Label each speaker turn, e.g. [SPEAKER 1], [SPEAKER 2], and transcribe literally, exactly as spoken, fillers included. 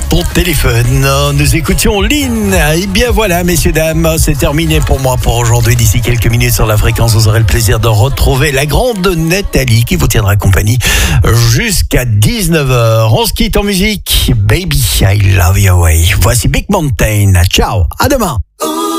[SPEAKER 1] ton téléphone. Nous écoutions Lynn. Et bien voilà, messieurs, dames, c'est terminé pour moi pour aujourd'hui. D'ici quelques minutes sur la fréquence, vous aurez le plaisir de retrouver la grande Nathalie qui vous tiendra compagnie jusqu'à dix-neuf heures. On se quitte en musique. Baby, I love your way. Voici Big Mountain. Ciao, à demain.